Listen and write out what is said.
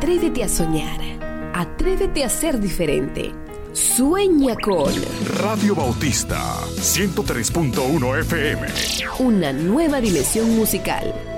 Atrévete a soñar. Atrévete a ser diferente. Sueña con Radio Bautista 103.1 FM. una nueva dimensión musical.